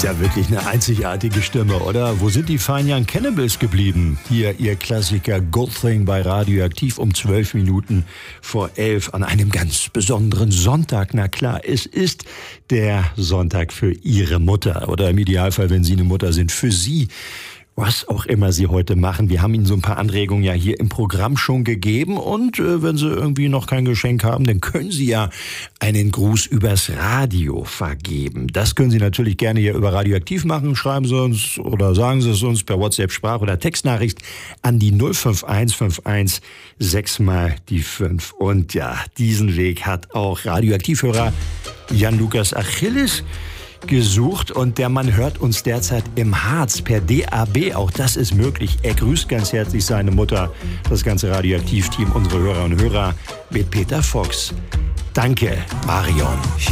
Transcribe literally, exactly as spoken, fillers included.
Ja, wirklich eine einzigartige Stimme, oder? Wo sind die Fine Young Cannibals geblieben? Hier ihr Klassiker Good Thing bei Radioaktiv um zwölf Minuten vor elf an einem ganz besonderen Sonntag. Na klar, es ist der Sonntag für Ihre Mutter oder im Idealfall, wenn Sie eine Mutter sind, für Sie. Was auch immer Sie heute machen. Wir haben Ihnen so ein paar Anregungen ja hier im Programm schon gegeben. Und äh, wenn Sie irgendwie noch kein Geschenk haben, dann können Sie ja einen Gruß übers Radio vergeben. Das können Sie natürlich gerne hier über Radioaktiv machen. Schreiben Sie uns oder sagen Sie es uns per WhatsApp, Sprach- oder Textnachricht an die null fünf eins fünf eins sechs mal die fünf. Und ja, diesen Weg hat auch Radioaktivhörer Jan-Lukas Achilles gesucht und der Mann hört uns derzeit im Harz per D A B. Auch das ist möglich. Er grüßt ganz herzlich seine Mutter, das ganze Radioaktiv-Team, unsere Hörer und Hörer mit Peter Fox. Danke, Marion.